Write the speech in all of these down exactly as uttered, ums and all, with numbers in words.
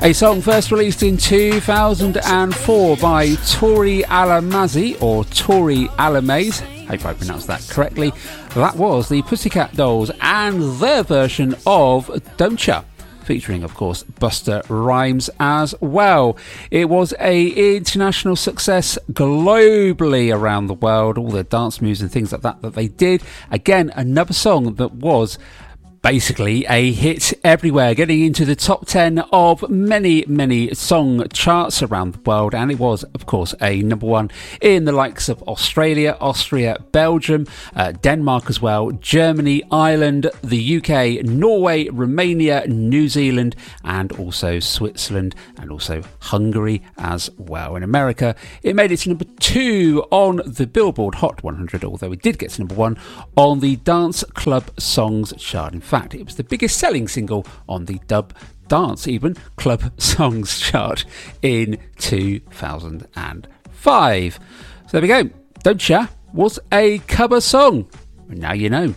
A song first released in two thousand four by Tori Alamazi, or Tori Alamaze, hope I pronounced that correctly. That was the Pussycat Dolls and their version of Don't Ya, featuring, of course, Busta Rhymes as well. It was a international success globally around the world, all the dance moves and things like that that they did. Again, another song that was basically a hit everywhere, getting into the top ten of many, many song charts around the world. And it was, of course, a number one in the likes of Australia, Austria, Belgium, uh, Denmark as well, Germany, Ireland, the U K, Norway, Romania, New Zealand, and also Switzerland, and also Hungary as well. In America, it made it to number two on the Billboard Hot one hundred, although it did get to number one on the Dance Club Songs chart. In fact, it was the biggest selling single on the Dub Dance even Club Songs chart in two thousand five. So there we go. Don't Ya was a cover song. Now you know.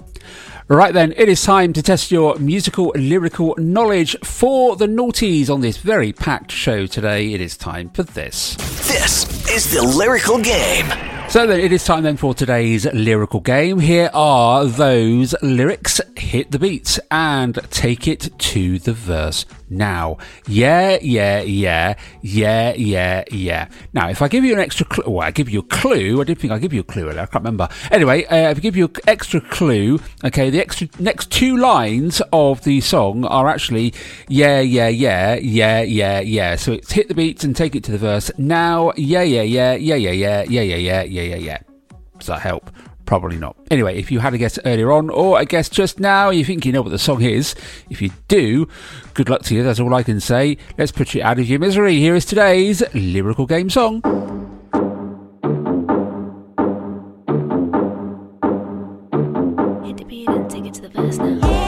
Right then, it is time to test your musical lyrical knowledge for the naughties on this very packed show today. It is time for this. This is the Lyrical Game. So then, it is time then for today's lyrical game. Here are those lyrics. Hit the beats and take it to the verse now. Yeah, yeah, yeah, yeah, yeah, yeah. Now, if I give you an extra clue, well, I give you a clue. I did think I give you a clue earlier. I can't remember. Anyway, uh, if I give you an extra clue, okay, the extra next two lines of the song are actually yeah, yeah, yeah, yeah, yeah, yeah. So it's hit the beats and take it to the verse now. Yeah, yeah, yeah, yeah, yeah, yeah, yeah, yeah, yeah, yeah, yeah, yeah. Does that help? Probably not. Anyway, if you had a guess earlier on, or a guess just now, you think you know what the song is. If you do, good luck to you. That's all I can say. Let's put you out of your misery. Here is today's lyrical game song. Hit the beat and take it to the verse now.